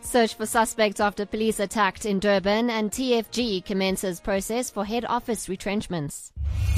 Search for suspects after police attacked in Durban, and TFG commences process for head office retrenchments.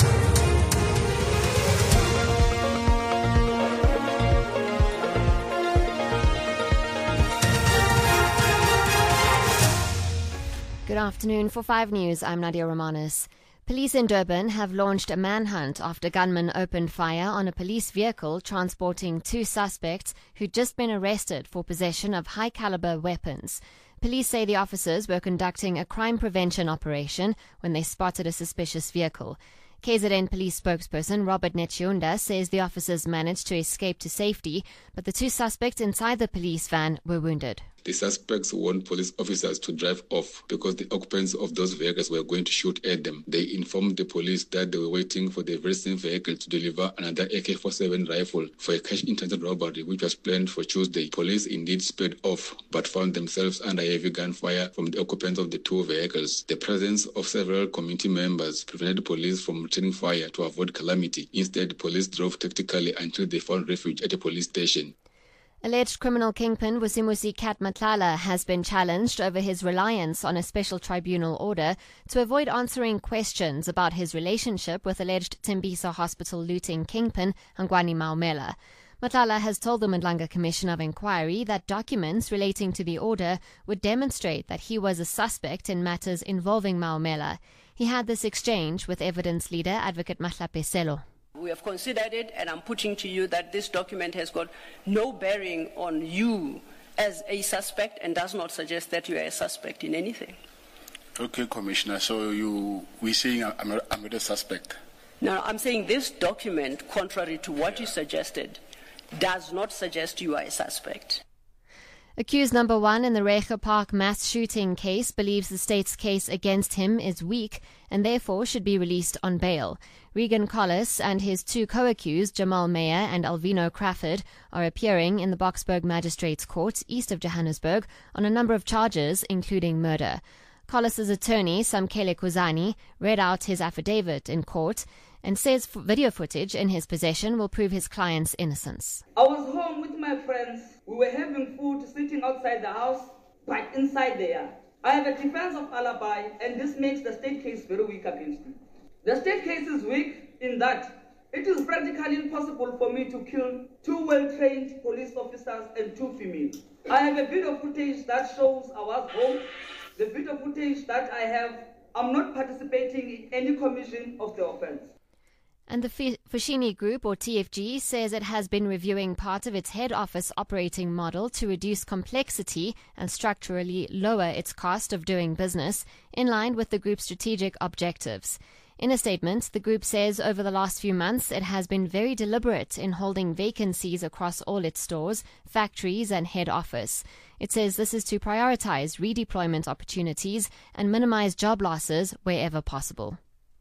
Good afternoon. For 5 News, I'm Nadia Romanis. Police in Durban have launched a manhunt after gunmen opened fire on a police vehicle transporting 2 suspects who'd just been arrested for possession of high-caliber weapons. Police say the officers were conducting a crime prevention operation when they spotted a suspicious vehicle. KZN police spokesperson Robert Netshionda says the officers managed to escape to safety, but the 2 suspects inside the police van were wounded. The suspects warned police officers to drive off because the occupants of those vehicles were going to shoot at them. They informed the police that they were waiting for the very same vehicle to deliver another AK-47 rifle for a cash-intensive robbery which was planned for Tuesday. Police indeed sped off but found themselves under heavy gunfire from the occupants of the 2 vehicles. The presence of several community members prevented police from returning fire to avoid calamity. Instead, police drove tactically until they found refuge at a police station. Alleged criminal kingpin Vusimusi Kat Matlala has been challenged over his reliance on a special tribunal order to avoid answering questions about his relationship with alleged Tembisa Hospital looting kingpin Hangwani Maumela. Matlala has told the Madlanga Commission of Inquiry that documents relating to the order would demonstrate that he was a suspect in matters involving Maumela. He had this exchange with evidence leader Advocate Mahlape Selo. We have considered it, and I'm putting to you that this document has got no bearing on you as a suspect and does not suggest that you are a suspect in anything. Okay, Commissioner, so we're saying I'm not a suspect? No, I'm saying this document, contrary to what you suggested, does not suggest you are a suspect. Accused number 1 in the Reiger Park mass shooting case believes the state's case against him is weak and therefore should be released on bail. Regan Collis and his 2 co-accused, Jamal Meyer and Alvino Crawford, are appearing in the Boksburg Magistrates Court east of Johannesburg on a number of charges, including murder. Collis's attorney, Samkele Kuzani, read out his affidavit in court and says video footage in his possession will prove his client's innocence. I was home with my friends. We were having food sitting outside the house, but inside there. I have a defense of alibi, and this makes the state case very weak against me. The state case is weak in that it is practically impossible for me to kill 2 well-trained police officers and 2 females. I have a video footage that shows I was home. The video footage that I have, I'm not participating in any commission of the offense. And the Foschini Group, or TFG, says it has been reviewing part of its head office operating model to reduce complexity and structurally lower its cost of doing business, in line with the group's strategic objectives. In a statement, the group says over the last few months it has been very deliberate in holding vacancies across all its stores, factories and head office. It says this is to prioritize redeployment opportunities and minimize job losses wherever possible.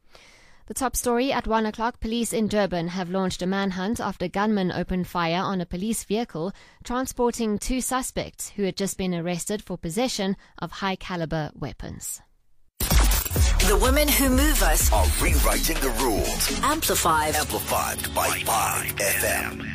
The top story at 1 o'clock, police in Durban have launched a manhunt after gunmen opened fire on a police vehicle transporting 2 suspects who had just been arrested for possession of high-caliber weapons. The women who move us are rewriting the rules. Amplified by 5 FM.